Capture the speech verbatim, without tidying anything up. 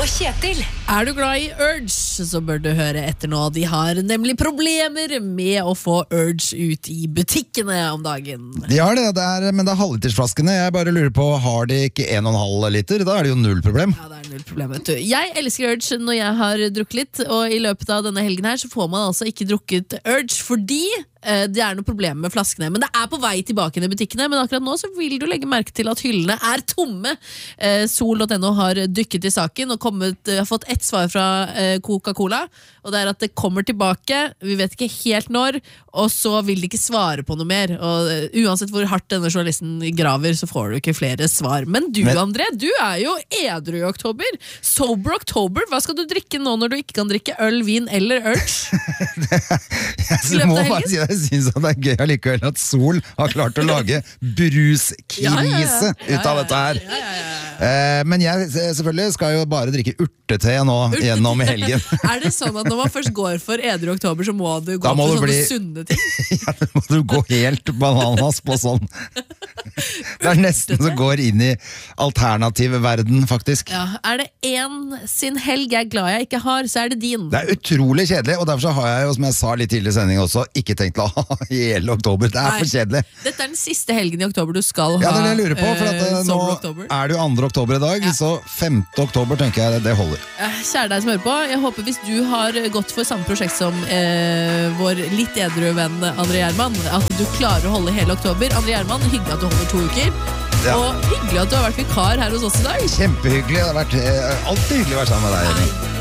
og Kjetil. Er du glad i Urge, så bør du høre etter nå. De har nemlig problemer med å få Urge ut i butikkene om dagen. De har det, det er, men det er halvlitersflaskene. Jeg bare lurer på, har de ikke en og en halv liter? Da er det jo null problem. Ja, det er null problem, vet du. Jeg elsker Urge når jeg har drukket litt, og i løpet av denne helgen her så får man altså ikke drukket Urge, fordi eh, det er noe problem med flaskene. Men det er på vei tilbake i butikkene, men akkurat nå så vil du legge merke til at hyllene er tomme. Eh, Sol punktum no har dykket i saken og kommet, har fått ett svar fra eh, Coca-Cola, og det er at det kommer tilbake, vi vet ikke helt når, og så vil de ikke svare på noe mer. Og uh, uansett hvor hardt denne journalisten graver, så får du ikke flere svar. Men du, Men... André, du er jo edru i oktober. Sober oktober, hva skal du drikke nå når du ikke kan drikke øl, vin eller Urge? Jeg må bare si at jeg synes at det er gøy allikevel at Sol har klart å lage bruskrise ja, ja, ja. ut av dette her. Ja, ja, ja. Eh, men jeg selvfølgelig skal jo bare drikke urtete nå urtete. Gjennom helgen. Er det sånn at når man først går for edru oktober, så må du gå må for du sånne bli... sunne ting? Ja, da må du gå helt bananas på sånn. Det er nesten så går inn i alternativ verden, faktisk. Ja, er det en sin helg jeg er glad jeg ikke har, så er det din. Det er utrolig kjedelig, og derfor så har jeg jo, som jeg sa litt tidligere i sendingen også, ikke tenkt å ha hele oktober. Det er Nei. For kjedelig. Dette er den siste helgen i oktober du skal ha. Ja, det er det jeg lurer på, for at, uh, nå oktober. Er det jo andre oktober i dag, ja. Så femte oktober tenker jeg det holder. Kjære deg som hører på, jeg håper hvis du har gått for samme prosjekt som eh, vår litt edru venn André Gjerman, at du klarer å holde hele oktober. André Gjerman, hyggelig at du holder to uker. Ja. Og hyggelig at du har vært vikar her hos oss i dag. Kjempehyggelig, det har vært eh, alltid hyggelig å være sammen med deg. Nei.